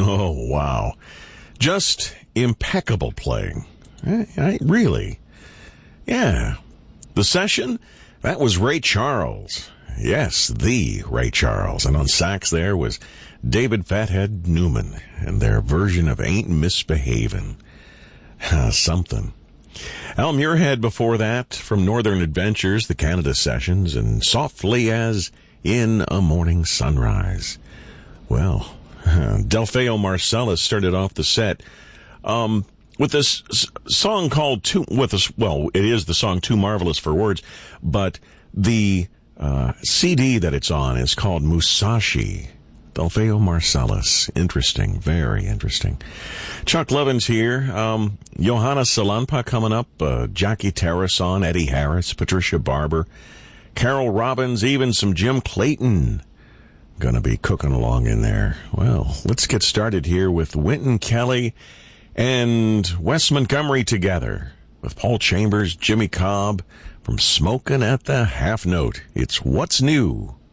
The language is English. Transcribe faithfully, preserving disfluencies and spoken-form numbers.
Oh, wow. Just impeccable playing. I, I really. Yeah. The Session, that was Ray Charles. Yes, the Ray Charles. And on sax there was David Fathead Newman and their version of Ain't Misbehavin'. Something. Al Muirhead before that from Northern Adventures, the Canada Sessions, and Softly as in a Morning Sunrise. Well, Delfeo Marcellus started off the set um, with this s- song called Too, with this, well, it is the song Too Marvelous for Words, but the uh, C D that it's on is called Musashi. Delfeo Marcellus. Interesting. Very interesting. Chuck Levin's here. Um, Johanna Salanpa coming up. Uh, Jackie Terrason, Eddie Harris, Patricia Barber, Carol Robbins, even some Jim Clayton. Gonna be cooking along in there. Well, let's get started here with Wynton Kelly and Wes Montgomery together with Paul Chambers, Jimmy Cobb from Smokin' at the Half Note. It's What's New.